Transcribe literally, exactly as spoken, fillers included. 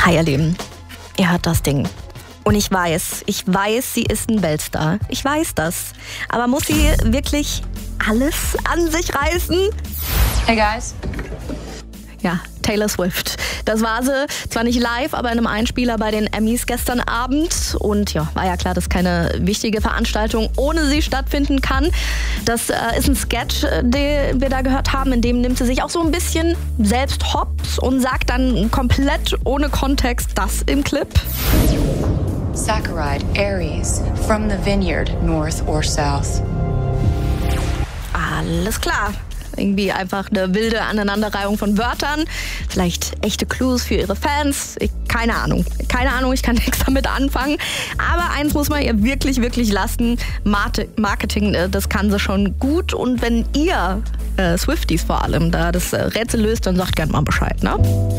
Hi ihr Lieben, ihr hört das Ding. Und ich weiß, ich weiß, sie ist ein Weltstar. Ich weiß das. Aber muss sie wirklich alles an sich reißen? Hey guys. Ja, Taylor Swift. Das war sie, zwar nicht live, aber in einem Einspieler bei den Emmys gestern Abend. Und ja, war ja klar, dass keine wichtige Veranstaltung ohne sie stattfinden kann. Das äh, ist ein Sketch, den wir da gehört haben, in dem nimmt sie sich auch so ein bisschen selbst hops und sagt dann komplett ohne Kontext das im Clip. Saccharide, Aries, from the vineyard, north or south. Alles klar. Irgendwie einfach eine wilde Aneinanderreihung von Wörtern. Vielleicht echte Clues für ihre Fans. Ich, keine Ahnung. Keine Ahnung, ich kann nichts damit anfangen. Aber eins muss man ihr wirklich, wirklich lassen. Marketing, das kann sie schon gut. Und wenn ihr, äh, Swifties vor allem, da das Rätsel löst, dann sagt gerne mal Bescheid, ne?